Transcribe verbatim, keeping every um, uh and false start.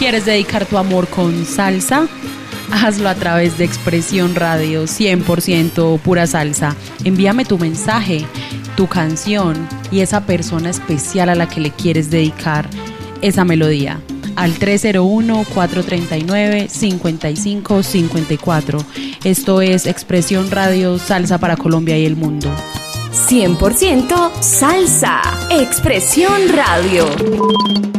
¿Quieres dedicar tu amor con salsa? Hazlo a través de Expresión Radio, cien por ciento pura salsa. Envíame tu mensaje, tu canción y esa persona especial a la que le quieres dedicar esa melodía al tres cero uno, cuatro tres nueve, cinco cinco cinco cuatro. Esto es Expresión Radio, salsa para Colombia y el mundo. cien por ciento salsa. Expresión Radio.